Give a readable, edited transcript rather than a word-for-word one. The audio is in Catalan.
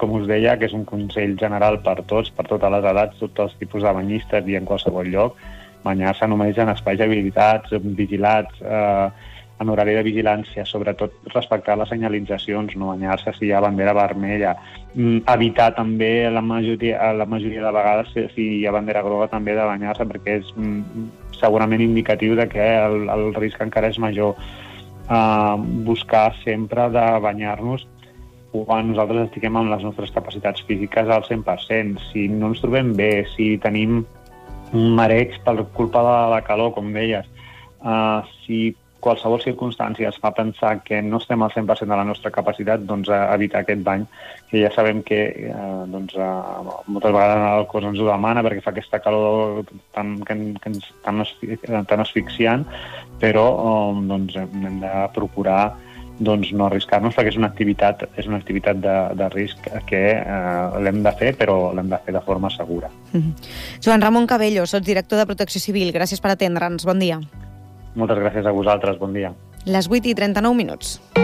com us deia, que és un consell general per tots, per totes les edats, tots els tipus de banyistes i en qualsevol lloc, banyar-se només en espais habilitats, vigilats, en horari de vigilància, sobretot respectar les senyalitzacions, no banyar-se si hi ha bandera vermella, evitar també la majoria de vegades si hi ha bandera groga també de banyar-se, perquè és segurament indicatiu de que el risc encara és major. Buscar sempre de banyar-nos quan nosaltres estiguem amb les nostres capacitats físiques al 100%. Si no ens trobem bé, si tenim marecs per culpa de la calor, com deies, si qualsevol circumstància es fa pensar que no estem al 100% de la nostra capacitat, doncs evitar aquest bany, que ja sabem que moltes vegades el cos ens ho demana perquè fa aquesta calor tan asfixiant, però hem de procurar no arriscar-nos, perquè és una activitat de risc que l'hem de fer, però l'hem de fer de forma segura. Joan Ramon Cabello, sots director de Protecció Civil. Gràcies per atendre'ns. Bon dia. Moltes gràcies a vosaltres. Bon dia. Les 8:39.